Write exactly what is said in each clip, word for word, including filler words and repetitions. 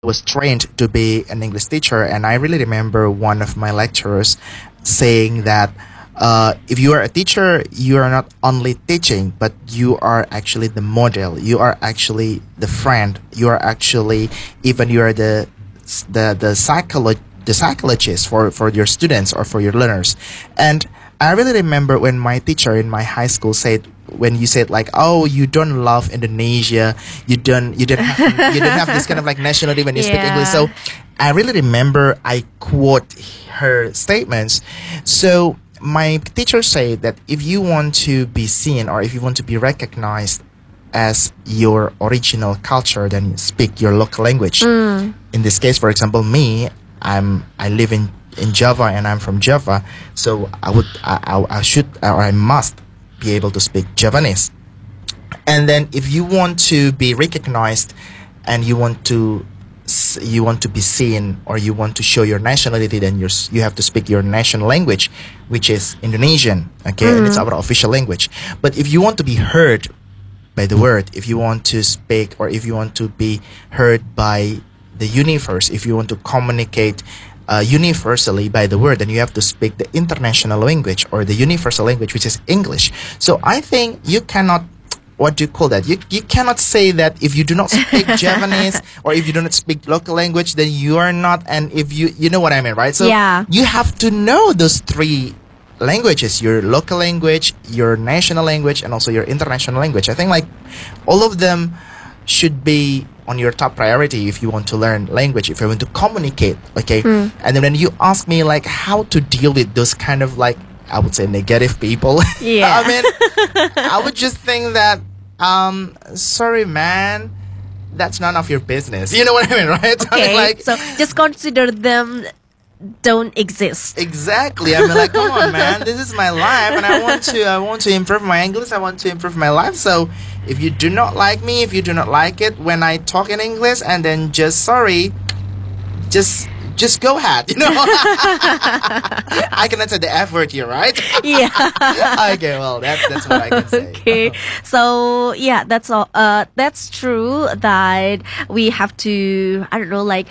was trained to be an English teacher, and I really remember one of my lecturers saying that uh, if you are a teacher, you are not only teaching, but you are actually the model. You are actually the friend. You are actually even you are the the the psycholo- the psychologist for for your students or for your learners. And I really remember when my teacher in my high school said, when you said like, oh, you don't love Indonesia, you don't you don't have, you don't have this kind of like nationality when you speak Yeah. English. So I really remember I quote her statements. So my teacher said that if you want to be seen or if you want to be recognized as your original culture, then speak your local language. In this case, for example, me, I'm I live in in Java and I'm from Java, so I would I, I, I should or I must be able to speak Javanese. And then if you want to be recognized and you want to s- you want to be seen or you want to show your nationality, then you you have to speak your national language, which is Indonesian, okay, and it's our official language. But if you want to be heard by the word, if you want to speak or if you want to be heard by the universe, if you want to communicate uh, universally by the word, then you have to speak the international language or the universal language, which is English. So I think you cannot, what do you call that? You you cannot say that if you do not speak Japanese or if you do not speak local language, then you are not. And if you you know what I mean, right? So Yeah. you have to know those three languages: your local language, your national language, and also your international language. I think like all of them should be on your top priority if you want to learn language, if you want to communicate, okay? And then when you ask me like how to deal with those kind of like, I would say negative people, Yeah. I mean, I would just think that, um, sorry man, that's none of your business. You know what I mean, right? I mean, Okay, like, so just consider them don't exist. exactly. I mean, like, come on, man. This is my life, and I want to. I want to improve my English. I want to improve my life. So, if you do not like me, if you do not like it when I talk in English, and then just sorry, just just go ahead. You know, I cannot say the F word here, right? Yeah. Okay, well, that's that's what I can say. Okay, so yeah, that's all. Uh, that's true that we have to, I don't know, like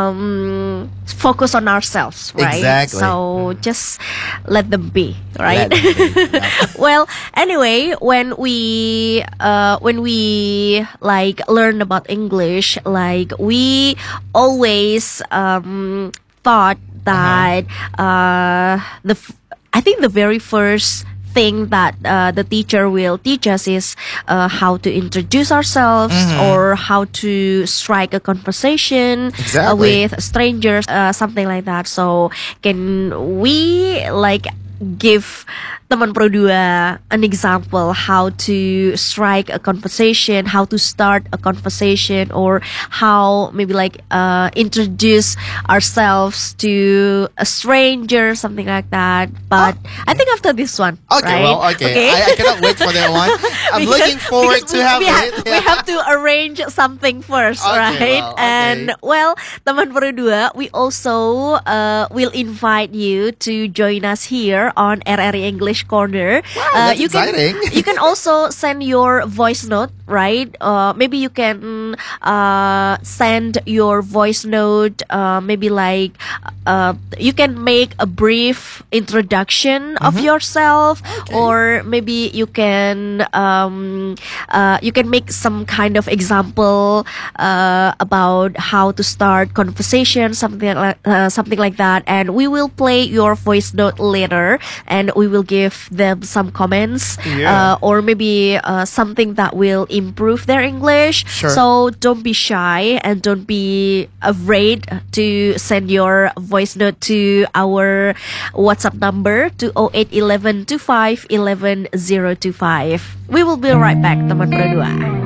um, focus on ourselves, right? Exactly. So just let them be, right? Let them be, yeah. Well, anyway, when we uh, when we like learn about English, like we always um, thought that uh, the f- I think the very first thing that uh, the teacher will teach us is uh, how to introduce ourselves or how to strike a conversation uh, Exactly. with strangers, uh, something like that. So can we like give teman Pro dua an example how to strike a conversation, how to start a conversation, or how maybe like uh, introduce ourselves to a stranger, something like that. But I think after this one, Okay, right? well, okay. I, I cannot wait for that one. I'm Because- looking forward because to we, have we, it. ha- we have to arrange something first, Okay, right? well, okay. And well, teman Pro dua, we also uh, will invite you to join us here on R R E English Corner. Wow, Uh, that's you exciting. Can, you can also send your voice note, right? Uh, maybe you can uh, send your voice note. Uh, maybe like uh, you can make a brief introduction of yourself, or maybe you can um, uh, you can make some kind of example uh, about how to start conversation, something like uh, something like that. And we will play your voice note later, and we will give them some comments, Yeah. uh, or maybe uh, something that will improve their English. Sure. So don't be shy and don't be afraid to send your voice note to our WhatsApp number to oh eight one one two five one one zero two five. We will be right back, teman Pro dua.